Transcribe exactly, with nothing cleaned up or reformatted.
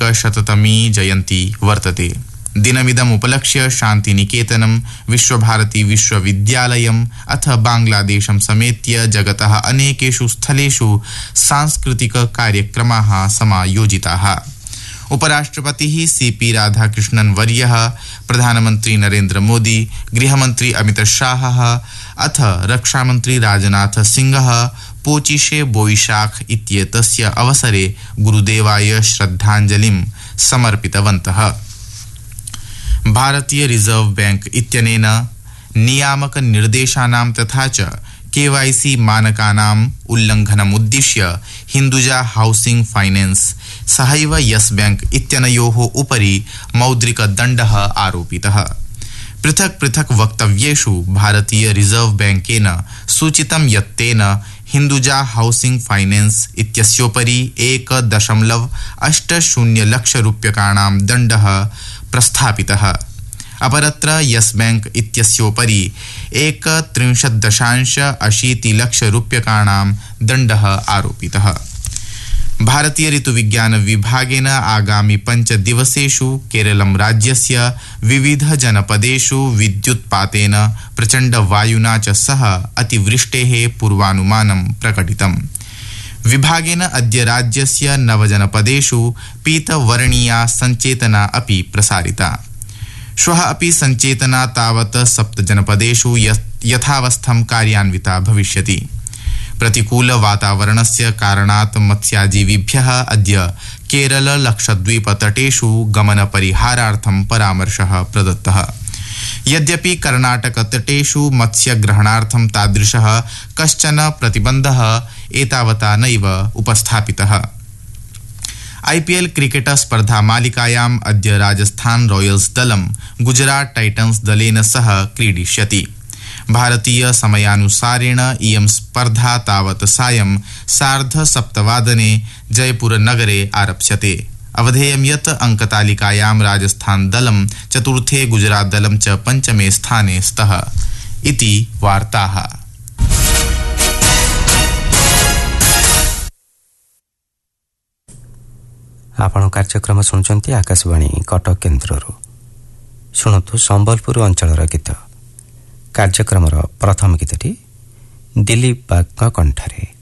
एकशततमी जयन्ती वर्तते। दिनमिदम् उपलक्ष्य शान्तिनिकेतनं, विश्वभारती विश्वविद्यालयम् अथ बांग्लादेशं समेत्य जगतः अनेकेषु स्थलेषु सांस्कृतिक कार्यक्रमाः समायोजिताः। उपराष्ट्रपतिः सीपी राधाकृष्णन् वर्यः, प्रधानमन्त्री नरेन्द्र मोदी, गृहमन्त्री अमित शाहः अथ रक्षामन्त्री राजनाथ सिंहः पोचिशे बोईशाख इत्येतस्य अवसरे गुरुदेवाय श्रद्धाञ्जलिं समर्पितवन्तः। भारतीय रिजर्व बैंक इत्यनेन नियामक निर्देशानां तथा च केवाईसी मानकानाम् उल्लङ्घनमुद्दिश्य हिन्दुजा हाउसिंग फाइनेंस सहैव यस बैंक इत्यनयोः उपरि मौद्रिकदण्डः आरोपितः। पृथक् पृथक् वक्तव्येषु भारतीय रिजर्व बैंकेन सूचितं यत् तेन हिन्दुजा हाउसिंग फाइनेंस इत्यस्योपरि एक दशमलव अष्ट शून्य लक्ष रूप्यकाणां दण्डः प्रस्थापितः। अपरत्र यस बैंक इत्यस्योपरि एक त्रिंशत् दशांश अशीति लक्ष रूप्यकाणां दण्डः आरोपितः। भारतीय ऋतुविज्ञान विभागेन आगामि पंच दिवसेषु केरलं राज्यस्य विविध जनपदेषु विद्युत्पातेन प्रचण्ड वायुना च सह अतिवृष्टेः पूर्वानुमानं प्रकटितम्। विभागेन अद्य राज्यस्य नवजनपदेषु पीतवर्णीया सञ्चेतना अपि प्रसारिता। श्वः अपि सञ्चेतना तावत् सप्त जनपदेषु यथावस्थं कार्यान्विता भविष्यति। प्रतिकूल वातावरणस्य कारणात् मत्स्याजीविभ्यः अद्य केरल लक्षद्वीप तटेषु गमन परिहारार्थं परामर्शः प्रदत्तः। यद्यपि कर्णाटक तटेषु मत्स्यग्रहणार्थं तादृशः कश्चन प्रतिबन्धः एतावता नैव उपस्थापितः। आईपीएल क्रिकेट स्पर्धा मालिकायाम् अद्य राजस्थान रॉयल्स दलं गुजरात टाइटन्स दलेन सह क्रीडिष्यति। भारतीय समयानुसारेण इयं स्पर्धा तावत् सायं सार्ध सप्तवादने जयपुर नगरे आरप्स्यते। अवधेयं यत् अंकतालिकायां राजस्थान दलं चतुर्थे, गुजरात दलं च पंचमे स्थाने स्तः इति वार्ताः। आपण कार्यक्रम शुणुचंती आकाशवाणी कटक केन्द्रରୁ। शुणतु संबलपुर अंचलर गीत। कार्यक्रमर प्रथम गीतटी दिलीप बागଙ୍କ କଣ୍ଠରେ।